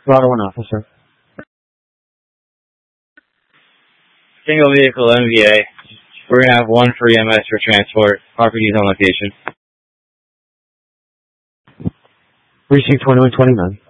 Route 1 officer. Single vehicle MVA. We're going to have one free MS for transport. Properties on location. Precinct 2129.